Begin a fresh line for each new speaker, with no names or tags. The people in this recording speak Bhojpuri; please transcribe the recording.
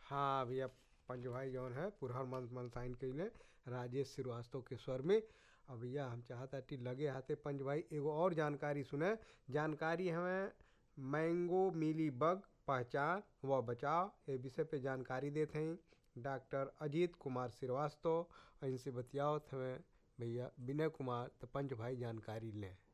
हाँ भैया, पंच भाई जौन है पुरहर मन साइन कइले राजेश श्रीवास्तव के स्वर में। अब भैया हम चाहता कि लगे हाथे पंच भाई एगो और जानकारी सुने। जानकारी हमें मैंगो मिली बग पहचान व बचाव ये विषय पे जानकारी देते हैं डॉक्टर अजीत कुमार श्रीवास्तव। और इनसे बतियावत हमें भैया विनय कुमार। तो पंच भाई जानकारी लें।